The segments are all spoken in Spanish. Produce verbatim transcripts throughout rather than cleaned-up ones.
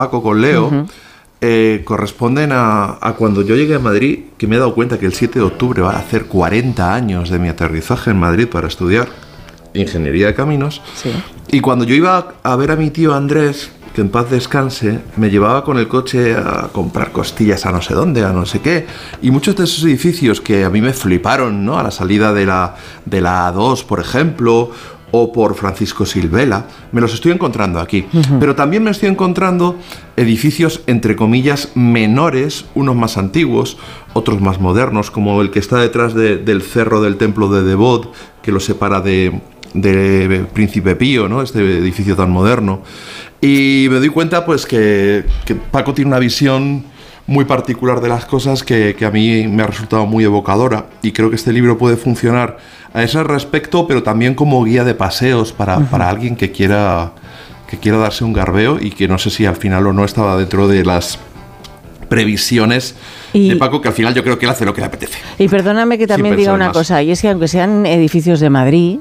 Paco con Leo, uh-huh. eh, corresponden a, a cuando yo llegué a Madrid, que me he dado cuenta que el siete de octubre va a hacer cuarenta años de mi aterrizaje en Madrid para estudiar Ingeniería de Caminos. Sí. Y cuando yo iba a ver a mi tío Andrés, que en paz descanse, me llevaba con el coche a comprar costillas a no sé dónde, a no sé qué, y muchos de esos edificios que a mí me fliparon, ¿no? A la salida de la, de la A dos, por ejemplo, o por Francisco Silvela, me los estoy encontrando aquí. Uh-huh. Pero también me estoy encontrando edificios, entre comillas, menores, unos más antiguos, otros más modernos, como el que está detrás de, del cerro del templo de Devot, que lo separa de... de Príncipe Pío, ¿no? Este edificio tan moderno. Y me doy cuenta, pues, que, que Paco tiene una visión muy particular de las cosas que, que a mí me ha resultado muy evocadora, y creo que este libro puede funcionar a ese respecto, pero también como guía de paseos para, uh-huh. para alguien que quiera, que quiera darse un garbeo, y que no sé si al final o no estaba dentro de las previsiones y, de Paco, que al final yo creo que él hace lo que le apetece. Y perdóname que también diga una más. cosa, y es que aunque sean edificios de Madrid,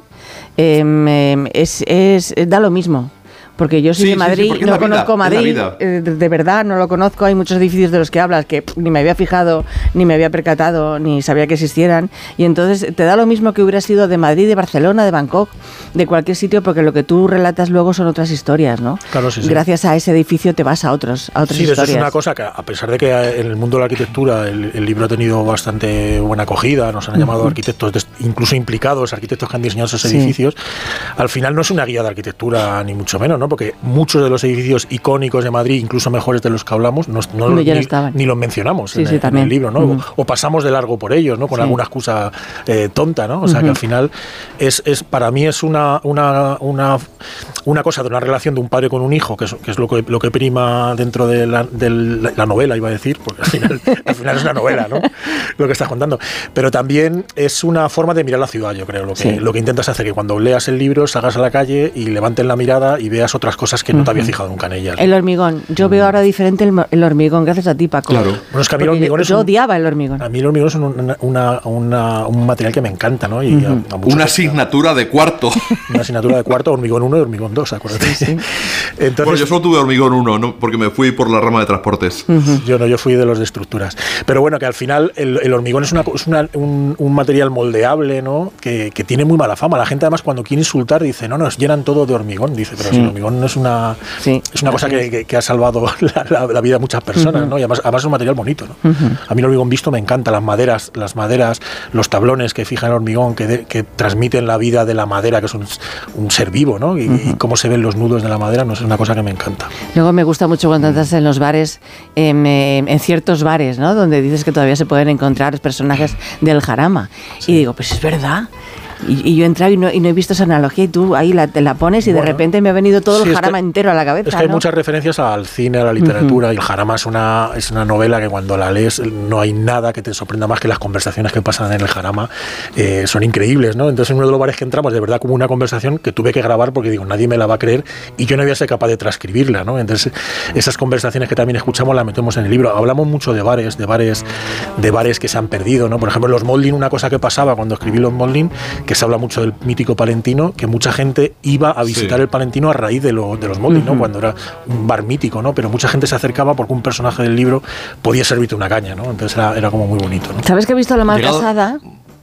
Eh, es, es, da lo mismo. Porque yo soy sí, de Madrid, sí, sí, no conozco vida, Madrid, eh, de verdad no lo conozco, hay muchos edificios de los que hablas que ni me había fijado, ni me había percatado, ni sabía que existieran, y entonces te da lo mismo que hubiera sido de Madrid, de Barcelona, de Bangkok, de cualquier sitio, porque lo que tú relatas luego son otras historias, ¿no? Claro, sí, sí. Gracias a ese edificio te vas a otros, a otras sí, historias. Sí, eso es una cosa que, a pesar de que en el mundo de la arquitectura el, el libro ha tenido bastante buena acogida, nos han llamado uh-huh. arquitectos, de, incluso implicados, arquitectos que han diseñado esos sí. edificios, al final no es una guía de arquitectura, ni mucho menos, ¿no? Porque muchos de los edificios icónicos de Madrid, incluso mejores de los que hablamos, no, no, no ni, ni los mencionamos sí, en, sí, el, en el libro, ¿no? Uh-huh. O, o pasamos de largo por ellos, ¿no? Con sí. alguna excusa eh, tonta, ¿no? O sea, uh-huh. que al final es, es para mí es una, una, una, una cosa de una relación de un padre con un hijo, que es, que es lo que lo que prima dentro de la, de la novela, iba a decir, porque al final, al final es una novela, ¿no? Lo que estás contando. Pero también es una forma de mirar la ciudad, yo creo, lo que, sí. lo que intentas hacer, que cuando leas el libro salgas a la calle y levantes la mirada y veas otras cosas que no uh-huh. te había fijado nunca en ellas. El hormigón. Yo veo ahora diferente el, el hormigón, gracias a ti, Paco. Claro. Bueno, es que a mí el hormigón yo, es yo un, odiaba el hormigón. A mí el hormigón es un, una, una, una, un material que me encanta, ¿no? Y uh-huh. a, a una asignatura de cuarto. Una asignatura de cuarto, hormigón uno y hormigón dos, acuérdate. Sí, sí. Entonces, bueno, yo solo tuve hormigón uno, ¿no? Porque me fui por la rama de transportes. Uh-huh. Yo no, yo fui de los de estructuras. Pero bueno, que al final el, el hormigón es, una, es una, un, un material moldeable, ¿no? Que, que tiene muy mala fama. La gente además cuando quiere insultar dice, no, nos llenan todo de hormigón. Dice, pero sí. si el hormigón no es una, sí. es una cosa que, que, que ha salvado la, la, la vida de muchas personas, uh-huh. ¿no? Y además, además es un material bonito, ¿no? Uh-huh. A mí el hormigón visto me encanta, las maderas, las maderas, los tablones que fijan el hormigón, que, de, que transmiten la vida de la madera, que es un, un ser vivo, ¿no? Y, uh-huh. y cómo se ven los nudos de la madera, no es una cosa que me encanta. Luego me gusta mucho cuando estás en los bares, en, en ciertos bares, ¿no? Donde dices que todavía se pueden encontrar personajes del jarama. Sí. Y digo, pues es verdad. Y, y yo he entrado y no, y no he visto esa analogía y tú ahí la, te la pones y bueno, de repente me ha venido todo sí, el jarama es que, entero a la cabeza. Es que hay ¿no? muchas referencias al cine, a la literatura, uh-huh. y el jarama es una, es una novela que cuando la lees no hay nada que te sorprenda más que las conversaciones que pasan en el jarama. Eh, son increíbles, ¿no? Entonces en uno de los bares que entramos, de verdad como una conversación que tuve que grabar porque digo, nadie me la va a creer y yo no voy a ser capaz de transcribirla, ¿no? Entonces esas conversaciones que también escuchamos las metemos en el libro. Hablamos mucho de bares, de bares, de bares que se han perdido, ¿no? Por ejemplo, los Molding, una cosa que pasaba cuando escribí los Molding, que se habla mucho del mítico Palentino, que mucha gente iba a visitar sí. el Palentino a raíz de, lo, de los Molding, uh-huh. ¿no? Cuando era un bar mítico, ¿no? Pero mucha gente se acercaba porque un personaje del libro podía servirte una caña, ¿no? Entonces era, era como muy bonito, ¿no? ¿Sabes que he visto La Malcasada?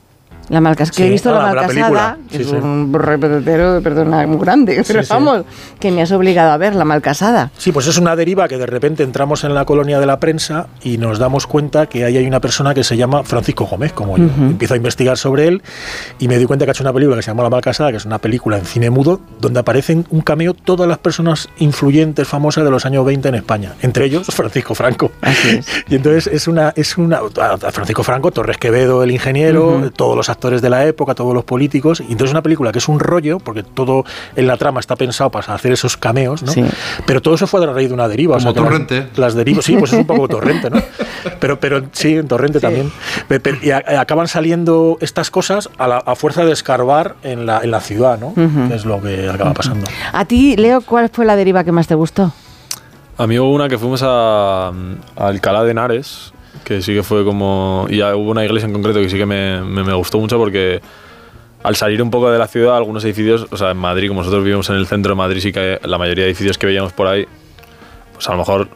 La Malcasada, que sí, he visto ah, La Malcasada, que sí, es sí. un repetero, perdona, muy grande, pero sí, vamos, sí. que me has obligado a ver La Malcasada. Sí, pues es una deriva que de repente entramos en la colonia de la prensa y nos damos cuenta que ahí hay una persona que se llama Francisco Gómez, como yo. Uh-huh. Empiezo a investigar sobre él y me di cuenta que ha hecho una película que se llama La Malcasada, que es una película en cine mudo, donde aparecen un cameo todas las personas influyentes, famosas de los años veinte en España, entre ellos Francisco Franco. Así es. Y entonces es una, es una, Francisco Franco, Torres Quevedo, el ingeniero, uh-huh. todos los actores de la época, todos los políticos, y entonces es una película que es un rollo, porque todo en la trama está pensado para hacer esos cameos, ¿no? Sí. Pero todo eso fue a raíz de una deriva. Como o sea, Torrente. Las, las derivas, sí, pues es un poco Torrente, ¿no? Pero, pero sí, en Torrente sí. también. Pero, y a, acaban saliendo estas cosas a, la, a fuerza de escarbar en la, en la ciudad, ¿no? Uh-huh. Que es lo que acaba pasando. A ti, Leo, ¿cuál fue la deriva que más te gustó? A mí hubo una que fuimos a, a Alcalá de Henares, que sí que fue como... Y hubo una iglesia en concreto que sí que me, me, me gustó mucho porque al salir un poco de la ciudad, algunos edificios, o sea, en Madrid, como nosotros vivimos en el centro de Madrid, sí que la mayoría de edificios que veíamos por ahí, pues a lo mejor